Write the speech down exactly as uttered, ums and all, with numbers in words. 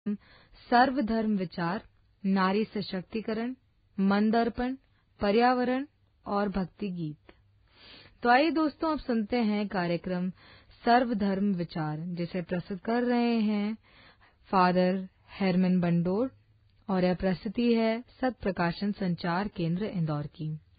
सर्वधर्म विचार, नारी सशक्तिकरण, मन दर्पण, पर्यावरण और भक्ति गीत। तो आइए दोस्तों, अब सुनते हैं कार्यक्रम सर्वधर्म विचार, जिसे प्रस्तुत कर रहे हैं फादर हरमन बंडोर, और यह प्रस्तुति है सत प्रकाशन संचार केंद्र इंदौर की।